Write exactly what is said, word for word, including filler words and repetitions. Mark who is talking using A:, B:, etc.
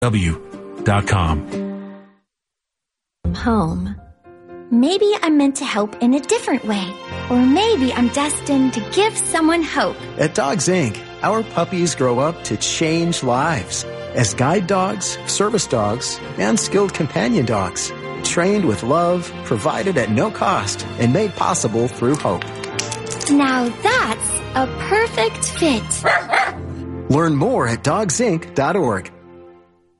A: w dot com.
B: Home. Maybe I'm meant to help in a different way. Or maybe I'm destined to give someone hope.
C: At Dogs Incorporated, our puppies grow up to change lives as guide dogs, service dogs, and skilled companion dogs. Trained with love, provided at no cost, and made possible through hope.
B: Now that's a perfect fit.
C: Learn more at dogs inc dot org.